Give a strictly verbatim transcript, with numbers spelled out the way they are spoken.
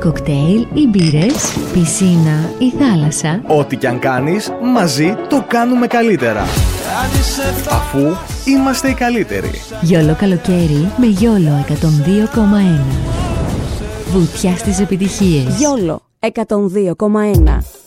Κοκτέιλ ή μπύρες, πισίνα ή θάλασσα. Ό,τι κι αν κάνεις, μαζί το κάνουμε καλύτερα. Αφού είμαστε οι καλύτεροι. Γιόλο καλοκαίρι με Γιόλο εκατόν δύο κόμμα ένα. Βουτιά στις επιτυχίες. Γιόλο εκατόν δύο κόμμα ένα.